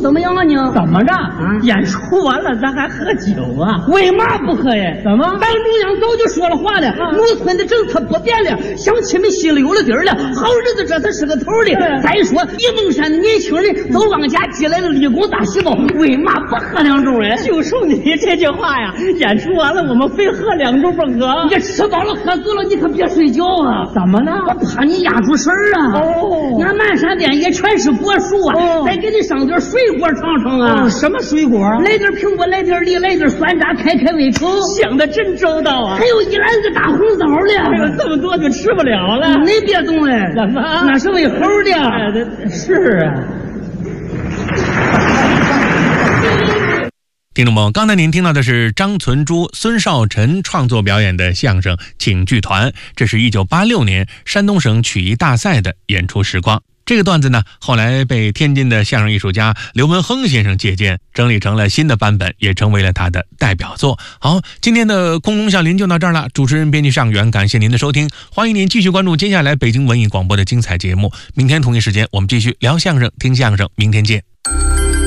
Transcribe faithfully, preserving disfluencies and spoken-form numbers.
怎么样啊你？ 怎么着？ 啊， 演出完了咱还喝酒啊？ 为嘛不喝呀？ 怎么？ 咱中央早就说了话了， 啊、 农村的政策不变了，乡亲们心里有了底儿了，好日子这才是个头的。再说沂蒙山的年轻人都往家积来了立功大细胞，为嘛不喝两盅哎？ 就冲你这句话呀，演出完了我们非喝两盅不可。 你吃饱了喝足了，你可别睡觉啊！ 怎么呢？ 我怕你压住神儿啊！ 哦， 俺漫山遍野全是果树啊， 哦、 再给你上点水果尝尝啊！ 哦、什么水果？ 来点苹果，来点梨，来点酸榨，开开胃口。 想的真周到啊！ 还有一篮子大红枣了， 哎呦，这么多就吃不了了。 你别动哎！ 怎么？ 那是喂猴的。 哎、是啊。 听众朋友，刚才您听到的是张存珠、孙少晨创作表演的相声《请剧团》，这是一九八六年山东省曲艺大赛的演出时光。这个段子呢，后来被天津的相声艺术家刘文亨先生借鉴，整理成了新的版本，也成为了他的代表作。好，今天的空中笑林就到这儿了。主持人编辑尚元，感谢您的收听，欢迎您继续关注接下来北京文艺广播的精彩节目。明天同一时间，我们继续聊相声、听相声，明天见。